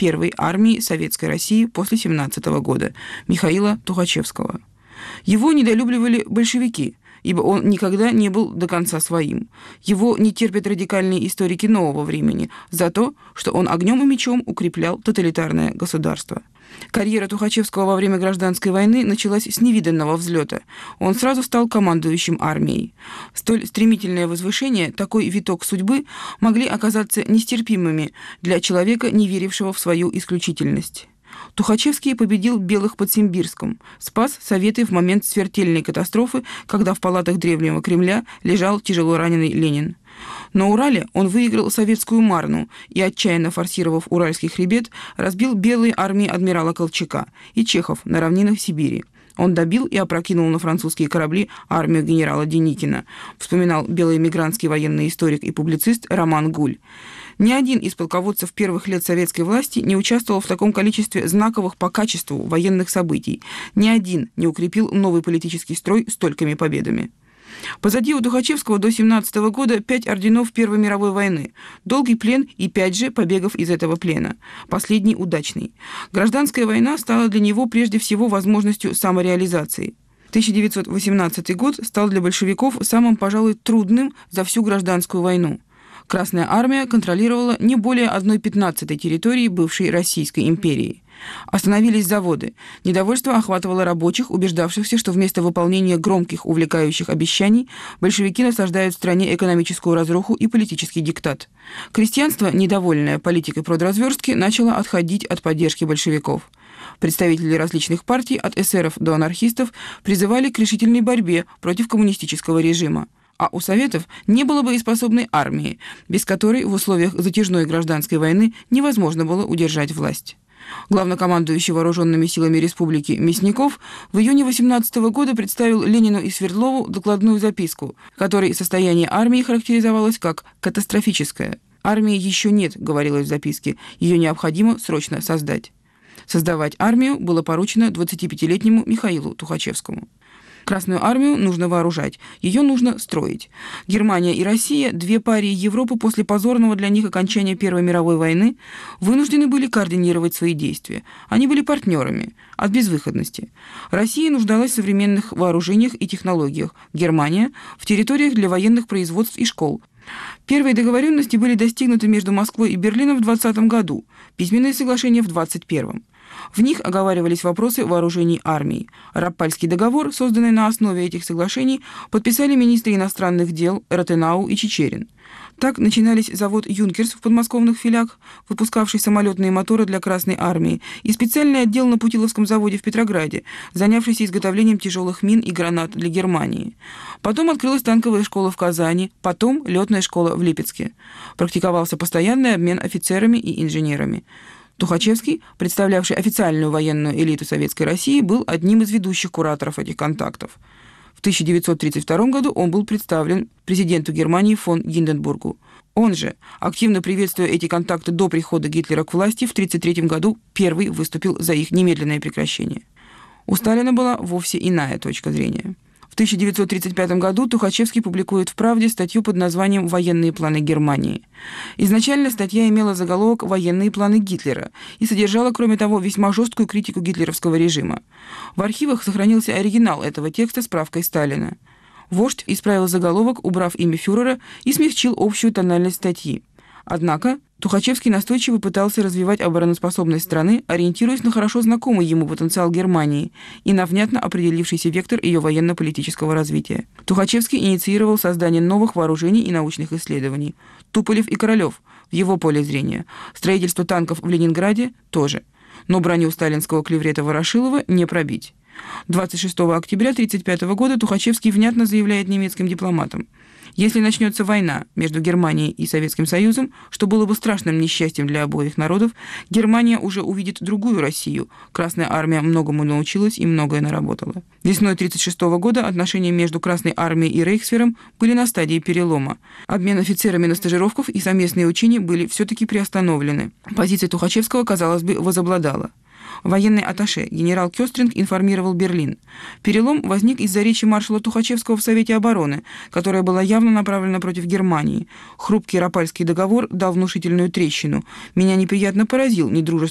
Первой армии Советской России после 1917 года Михаила Тухачевского. Его недолюбливали большевики, ибо он никогда не был до конца своим. Его не терпят радикальные историки нового времени за то, что он огнем и мечом укреплял тоталитарное государство. Карьера Тухачевского во время гражданской войны началась с невиданного взлета. Он сразу стал командующим армией. Столь стремительное возвышение, такой виток судьбы могли оказаться нестерпимыми для человека, не верившего в свою исключительность. Тухачевский победил белых под Симбирском, спас Советы в момент смертельной катастрофы, когда в палатах древнего Кремля лежал тяжело раненый Ленин. На Урале он выиграл советскую Марну и, отчаянно форсировав Уральский хребет, разбил белые армии адмирала Колчака и чехов на равнинах Сибири. Он добил и опрокинул на французские корабли армию генерала Деникина, вспоминал белый эмигрантский военный историк и публицист Роман Гуль. Ни один из полководцев первых лет советской власти не участвовал в таком количестве знаковых по качеству военных событий. Ни один не укрепил новый политический строй столькими победами. Позади у Тухачевского до 1917 года 5 орденов Первой мировой войны, долгий плен и 5 же побегов из этого плена, последний удачный. Гражданская война стала для него прежде всего возможностью самореализации. 1918 год стал для большевиков самым, пожалуй, трудным за всю гражданскую войну. Красная армия контролировала не более 1/15 территории бывшей Российской империи. Остановились заводы. Недовольство охватывало рабочих, убеждавшихся, что вместо выполнения громких, увлекающих обещаний большевики насаждают в стране экономическую разруху и политический диктат. Крестьянство, недовольное политикой продразверстки, начало отходить от поддержки большевиков. Представители различных партий, от эсеров до анархистов, призывали к решительной борьбе против коммунистического режима. А у Советов не было боеспособной армии, без которой в условиях затяжной гражданской войны невозможно было удержать власть. Главнокомандующий вооруженными силами республики Мясников в июне 1918 года представил Ленину и Свердлову докладную записку, в которой состояние армии характеризовалось как катастрофическое. «Армии еще нет», — говорилось в записке, — «ее необходимо срочно создать». Создавать армию было поручено 25-летнему Михаилу Тухачевскому. Красную армию нужно вооружать, ее нужно строить. Германия и Россия, две парии Европы после позорного для них окончания Первой мировой войны, вынуждены были координировать свои действия. Они были партнерами от безвыходности. Россия нуждалась в современных вооружениях и технологиях, Германия – в территориях для военных производств и школ. Первые договоренности были достигнуты между Москвой и Берлином в 20 году, письменные соглашения в 21. В них оговаривались вопросы вооружений армии. Раппальский договор, созданный на основе этих соглашений, подписали министры иностранных дел Ротенау и Чичерин. Так начинались завод «Юнкерс» в подмосковных филях, выпускавший самолетные моторы для Красной армии, и специальный отдел на Путиловском заводе в Петрограде, занявшийся изготовлением тяжелых мин и гранат для Германии. Потом открылась танковая школа в Казани, потом летная школа в Липецке. Практиковался постоянный обмен офицерами и инженерами. Тухачевский, представлявший официальную военную элиту Советской России, был одним из ведущих кураторов этих контактов. В 1932 году он был представлен президенту Германии фон Гинденбургу. Он же, активно приветствуя эти контакты до прихода Гитлера к власти, в 1933 году первый выступил за их немедленное прекращение. У Сталина была вовсе иная точка зрения. В 1935 году Тухачевский публикует в «Правде» статью под названием «Военные планы Германии». Изначально статья имела заголовок «Военные планы Гитлера» и содержала, кроме того, весьма жесткую критику гитлеровского режима. В архивах сохранился оригинал этого текста с правкой Сталина. Вождь исправил заголовок, убрав имя фюрера, и смягчил общую тональность статьи. Однако Тухачевский настойчиво пытался развивать обороноспособность страны, ориентируясь на хорошо знакомый ему потенциал Германии и на внятно определившийся вектор ее военно-политического развития. Тухачевский инициировал создание новых вооружений и научных исследований. Туполев и Королев в его поле зрения. Строительство танков в Ленинграде тоже. Но броню сталинского клеврета Ворошилова не пробить. 26 октября 1935 года Тухачевский внятно заявляет немецким дипломатам: «Если начнется война между Германией и Советским Союзом, что было бы страшным несчастьем для обоих народов, Германия уже увидит другую Россию. Красная армия многому научилась и многое наработала». Весной 1936 года отношения между Красной армией и Рейхсвером были на стадии перелома. Обмен офицерами на стажировках и совместные учения были все-таки приостановлены. Позиция Тухачевского, казалось бы, возобладала. Военный атташе генерал Кёстринг информировал Берлин. Перелом возник из-за речи маршала Тухачевского в Совете обороны, которая была явно направлена против Германии. Хрупкий Раппальский договор дал внушительную трещину. «Меня неприятно поразил недружественный